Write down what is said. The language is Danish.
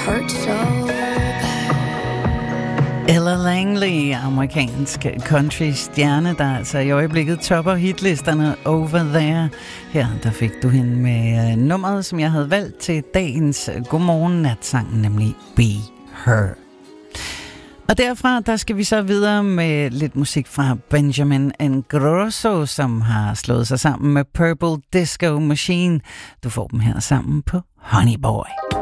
hurt so bad. Ella Langley, amerikansk country-stjerne, der altså i øjeblikket topper hitlisterne Over There. Her der fik du hende med nummeret, som jeg havde valgt til dagens Godmorgen Natsang, nemlig Be Her. Og derfra, der skal vi så videre med lidt musik fra Benjamin Ingrosso, som har slået sig sammen med Purple Disco Machine. Du får dem her sammen på Honey Boy.